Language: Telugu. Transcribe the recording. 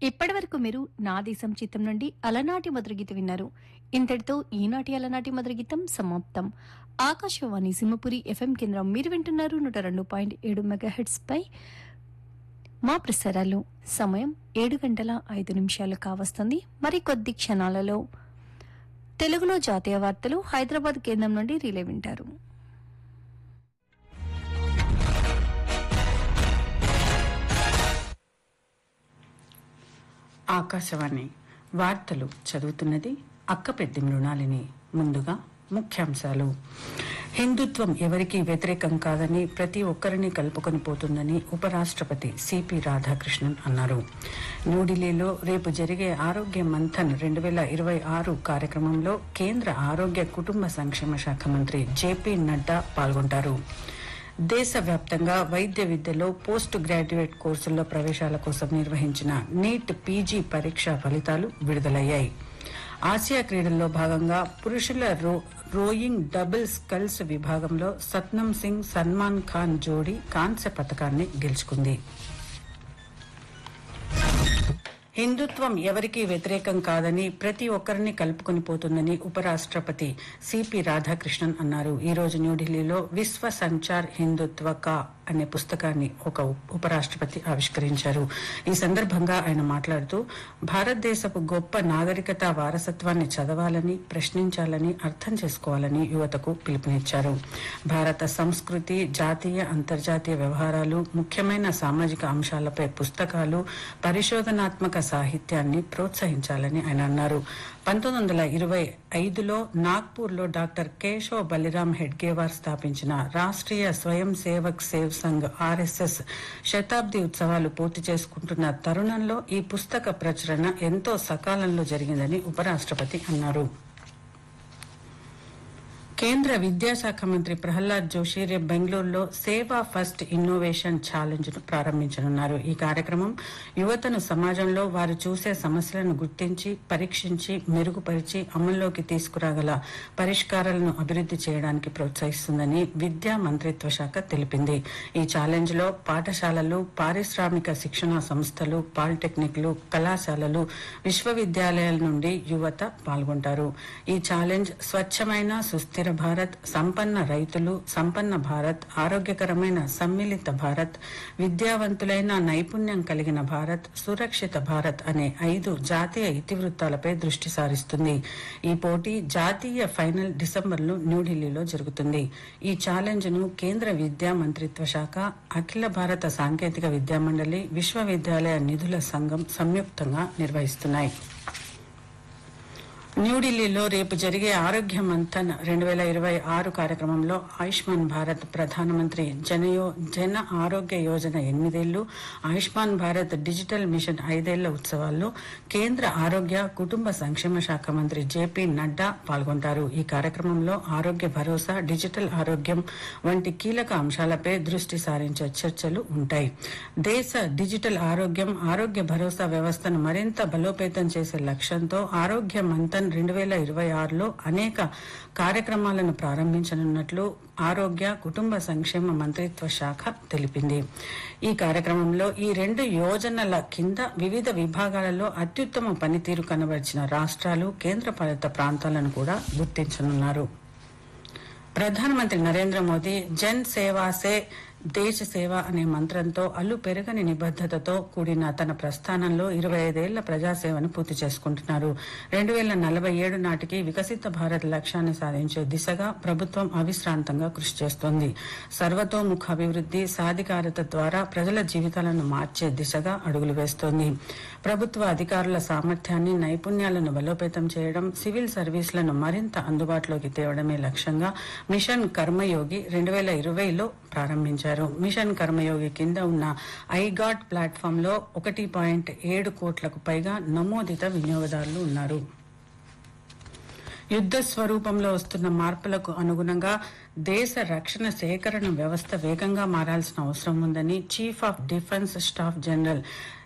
ఇప్పటి వరకు మీరు నా దేశం చిత్రం నుండి అలనాటి మధుర గీతం విన్నారు. ఇంతటితో ఈనాటి అలనాటి మధుర గీతం సమాప్తం. ఆకాశవాణి సింహపురి ఎఫ్ఎం కేంద్రం మీరు వింటున్నారు 102.7 మెగాహెర్ట్జ్ పై మా ప్రసారాలు. సమయం 7:05 కావస్తుంది. మరి కొద్ది క్షణాలలో తెలుగులో జాతీయ వార్తలు హైదరాబాద్ కేంద్రం నుండి రిలే వింటారు. ఆకాశవాణి వార్తలు చదువుతున్నది అక్కపెద్ది మృణాలిని. ముందుగా ముఖ్యాంశాలు. హిందుత్వం ఎవరికీ వ్యతిరేకం కాదని, ప్రతి ఒక్కరిని కలుపుకొని పోతుందని ఉపరాష్ట్రపతి సిపి రాధాకృష్ణన్ అన్నారు. న్యూఢిల్లీలో రేపు జరిగే ఆరోగ్య మంథన్ 2026 కార్యక్రమంలో కేంద్ర ఆరోగ్య కుటుంబ సంక్షేమ శాఖ మంత్రి జేపీ నడ్డా పాల్గొంటారు. దేశవ్యాప్తంగా వైద్య విద్యలో పోస్ట్ గ్రాడ్యుయేట్ కోర్సుల్లో ప్రవేశాల కోసం నిర్వహించిన నీట్ పీజీ పరీక్ష ఫలితాలు విడుదలయ్యాయి. ఆసియా క్రీడల్లో భాగంగా పురుషుల రోయింగ్ డబుల్ స్కల్స్ విభాగంలో సత్నం సింగ్ సల్మాన్ ఖాన్ జోడీ కాంస్య పతకాన్ని గెలుచుకుంది. హిందుత్వం ఎవరికీ వ్యతిరేకం కాదని, ప్రతి ఒక్కరిని కలుపుకొని పోతుందని ఉపరాష్ట్రపతి సిపి రాధాకృష్ణన్ అన్నారు. ఈ రోజు న్యూఢిల్లీలో విశ్వ సంచార్ హిందుత్వ కా అనే పుస్తకాన్ని ఒక ఉపరాష్ట్రపతి ఆవిష్కరించారు. ఈ సందర్భంగా ఆయన మాట్లాడుతూ, భారతదేశపు గొప్ప నాగరికత వారసత్వాన్ని చదవాలని, ప్రశ్నించాలని, అర్థం చేసుకోవాలని యువతకు పిలుపునిచ్చారు. భారత సంస్కృతి, జాతీయ అంతర్జాతీయ వ్యవహారాలు, ముఖ్యమైన సామాజిక అంశాలపై పుస్తకాలు, పరిశోధనాత్మక సాహిత్యాన్ని ప్రోత్సహించాలని ఆయన అన్నారు. 1925లో నాగ్పూర్లో డాక్టర్ కేశవ్ బలిరామ్ హెడ్గేవార్ స్థాపించిన రాష్ట్రీయ స్వయం సేవక్ సేవ్ సంఘ్ ఆర్ఎస్ఎస్ శతాబ్ది ఉత్సవాలు పూర్తి చేసుకుంటున్న తరుణంలో ఈ పుస్తక ప్రచురణ ఎంతో సకాలంలో జరిగిందని ఉపరాష్ట్రపతి అన్నారు. కేంద్ర విద్యాశాఖ మంత్రి ప్రహ్లాద్ జోషి రేపు బెంగళూరులో సేవా ఫస్ట్ ఇన్నోవేషన్ ఛాలెంజ్ ను ప్రారంభించనున్నారు. ఈ కార్యక్రమం యువతను సమాజంలో వారు చూసే సమస్యలను గుర్తించి, పరీక్షించి, మెరుగుపరిచి అమల్లోకి తీసుకురాగల పరిష్కారాలను అభివృద్ధి చేయడానికి ప్రోత్సహిస్తుందని విద్యా మంత్రిత్వ శాఖ తెలిపింది. ఈ ఛాలెంజ్ లో పాఠశాలలు, పారిశ్రామిక శిక్షణా సంస్థలు, పాలిటెక్నిక్లు, కళాశాలలు, విశ్వవిద్యాలయాల నుండి యువత పాల్గొంటారు. ఈ ఛాలెంజ్ స్వచ్ఛమైన సుస్థిర భారత్, సంపన్న రైతులు, సంపన్న భారత్, ఆరోగ్యకరమైన సమ్మిళిత భారత్, విద్యావంతులైన నైపుణ్యం కలిగిన భారత్, సురక్షిత భారత్ అనే 5 జాతీయ ఇతివృత్తాలపై దృష్టి సారిస్తుంది. ఈ పోటీ జాతీయ ఫైనల్ డిసెంబర్లో న్యూఢిల్లీలో జరుగుతుంది. ఈ ఛాలెంజ్ ను కేంద్ర విద్యా మంత్రిత్వ శాఖ, అఖిల భారత సాంకేతిక విద్యామండలి, విశ్వవిద్యాలయ నిధుల సంఘం సంయుక్తంగా నిర్వహిస్తున్నాయి. న్యూఢిల్లీలో రేపు జరిగే ఆరోగ్య మంథన్ 2026 కార్యక్రమంలో ఆయుష్మాన్ భారత్, ప్రధానమంత్రి జన ఆరోగ్య యోజన 8 ఏళ్లు, ఆయుష్మాన్ భారత్ డిజిటల్ మిషన్ 5 ఏళ్ల ఉత్సవాల్లో కేంద్ర ఆరోగ్య కుటుంబ సంక్షేమ శాఖ మంత్రి జేపీ నడ్డా పాల్గొంటారు. ఈ కార్యక్రమంలో ఆరోగ్య భరోసా, డిజిటల్ ఆరోగ్యం వంటి కీలక అంశాలపై దృష్టి సారించే చర్చలు ఉంటాయి. దేశ డిజిటల్ ఆరోగ్యం, ఆరోగ్య భరోసా వ్యవస్థను మరింత బలోపేతం చేసే లక్ష్యంతో ఆరోగ్య మంథన్ 2026లో అనేక కార్యక్రమాలను ప్రారంభించనున్నట్లు ఆరోగ్య కుటుంబ సంక్షేమ మంత్రిత్వ శాఖ తెలిపింది. ఈ కార్యక్రమంలో ఈ 2 యోజనల కింద వివిధ విభాగాలలో అత్యుత్తమ పనితీరు కనబరిచిన రాష్ట్రాలు, కేంద్రపాలిత ప్రాంతాలను కూడా గుర్తించనున్నారు. ప్రధానమంత్రి నరేంద్ర మోదీ జన్ సేవా సే దేశ సేవ అనే మంత్రంతో అల్లు పెరగని నిబద్ధతతో కూడిన తన ప్రస్థానంలో 25 ఏళ్ల ప్రజాసేవను పూర్తి చేసుకుంటున్నారు. 2047 నాటికి వికసిత భారత్ లక్ష్యాన్ని సాధించే దిశగా ప్రభుత్వం అవిశ్రాంతంగా కృషి చేస్తోంది. సర్వతోముఖ అభివృద్ధి, సాధికారత ద్వారా ప్రజల జీవితాలను మార్చే దిశగా అడుగులు వేస్తోంది. ప్రభుత్వ అధికారుల సామర్థ్యాన్ని, నైపుణ్యాలను బలోపేతం చేయడం, సివిల్ సర్వీసులను మరింత అందుబాటులోకి తేవడమే లక్ష్యంగా మిషన్ కర్మయోగి 2020లో ప్రారంభించారు. మిషన్ కర్మయోగి కింద ఉన్న ఐగాట్ ప్లాట్ఫామ్ లో 1.7 కోట్లకు పైగా నమోదిత వినియోగదారులు ఉన్నారు. యుద్ధ స్వరూపంలో వస్తున్న మార్పులకు అనుగుణంగా దేశ రక్షణ సేకరణ వ్యవస్థ వేగంగా మారాల్సిన అవసరం ఉందని chief of defence staff general